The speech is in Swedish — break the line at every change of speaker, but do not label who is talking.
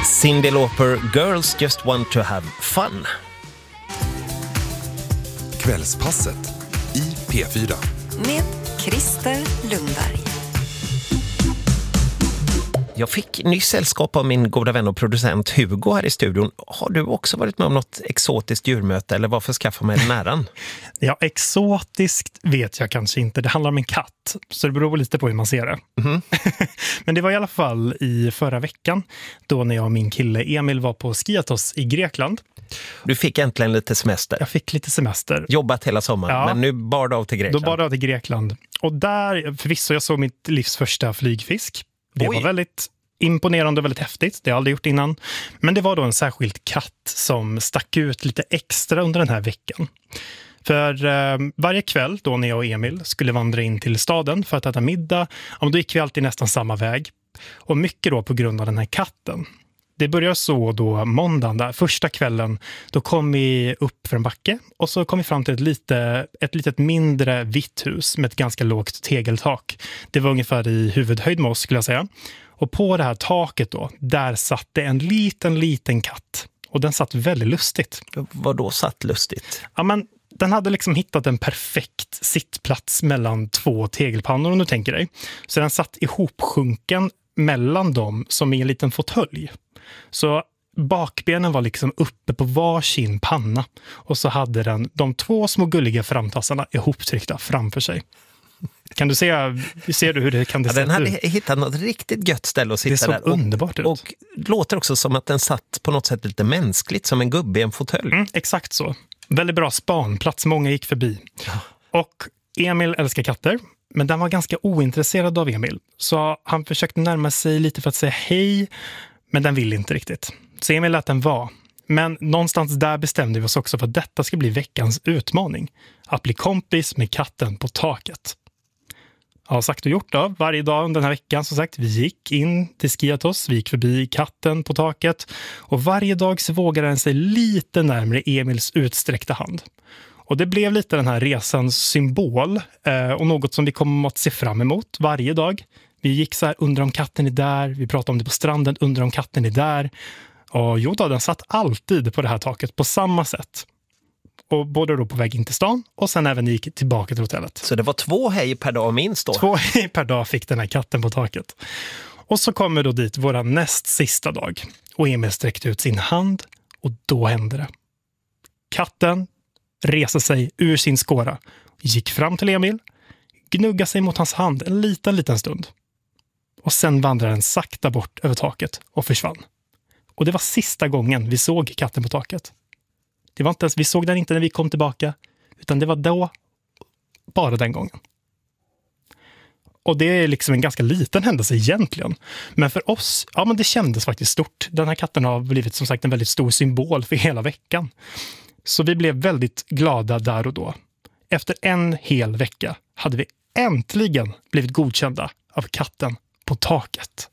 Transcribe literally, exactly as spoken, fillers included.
Cyndi Lauper, Girls Just Want to Have Fun.
Kvällspasset i P fyra.
Med Christer Lundberg.
Jag fick ny sällskap av min goda vän och producent Hugo här i studion. Har du också varit med om något exotiskt djurmöte eller varför skaffa mig den äran?
Ja, exotiskt vet jag kanske inte. Det handlar om en katt, så det beror lite på hur man ser det. Mm. Men det var i alla fall i förra veckan då när jag och min kille Emil var på Skiathos i Grekland.
Du fick äntligen lite semester.
Jag fick lite semester.
Jobbat hela sommaren, ja. Men nu bar det av till Grekland.
Då bar det av till Grekland. Och där, förvisso, jag såg mitt livs första flygfisk. Det Oj. var väldigt imponerande och väldigt häftigt. Det har jag aldrig gjort innan. Men det var då en särskild katt som stack ut lite extra under den här veckan. För eh, varje kväll då när jag och Emil skulle vandra in till staden för att äta middag, ja, då gick vi alltid nästan samma väg. Och mycket då på grund av den här katten. Det började så då måndagen, där första kvällen, då kom vi upp för en backe och så kom vi fram till ett, lite, ett litet mindre vitt hus med ett ganska lågt tegeltak. Det var ungefär i huvudhöjd med oss skulle jag säga. Och på det här taket då, där satt det en liten, liten katt. Och den satt väldigt lustigt.
Vad då satt lustigt?
Ja, men den hade liksom hittat en perfekt sittplats mellan två tegelpannor om du tänker dig. Så den satt ihopsjunken mellan dem som i en liten fåtölj. Så bakbenen var liksom uppe på varsin panna. Och så hade den de två små gulliga framtassarna ihoptryckta framför sig. Kan du se, ser du hur det kan det
ja,
se
den hade
ut?
hittat något riktigt gött ställe att sitta
där. Det såg
där.
underbart ut.
Och, och låter också som att den satt på något sätt lite mänskligt, som en gubbe i en fåtölj.
Mm, exakt så. Väldigt bra spanplats, många gick förbi. Ja. Och Emil älskar katter, men den var ganska ointresserad av Emil. Så han försökte närma sig lite för att säga hej, men den ville inte riktigt. Så Emil lät den vara. Men någonstans där bestämde vi oss också för att detta ska bli veckans utmaning. Att bli kompis med katten på taket. Ja, sagt och gjort då. Varje dag under den här veckan, som sagt, vi gick in till Skiathos, vi gick förbi katten på taket. Och varje dag så vågade den sig lite närmare Emils utsträckta hand. Och det blev lite den här resans symbol eh, och något som vi kommer att se fram emot varje dag. Vi gick så här, undrar om katten är där. Vi pratade om det på stranden, undrar om katten är där. Och jo då, den satt alltid på det här taket på samma sätt. Och både då på väg in till stan och sen även gick tillbaka till hotellet.
Så det var två hej per dag minst då?
Två hej per dag fick den här katten på taket. Och så kommer då dit våra näst sista dag. Och Emil sträckte ut sin hand och då hände det. Katten reser sig ur sin skåra, gick fram till Emil, gnuggade sig mot hans hand en liten, liten stund. Och sen vandrade den sakta bort över taket och försvann. Och det var sista gången vi såg katten på taket. Det var inte ens, vi såg den inte när vi kom tillbaka, utan det var då, bara den gången. Och det är liksom en ganska liten händelse egentligen. Men för oss, ja men det kändes faktiskt stort. Den här katten har blivit som sagt en väldigt stor symbol för hela veckan. Så vi blev väldigt glada där och då. Efter en hel vecka hade vi äntligen blivit godkända av katten på taket.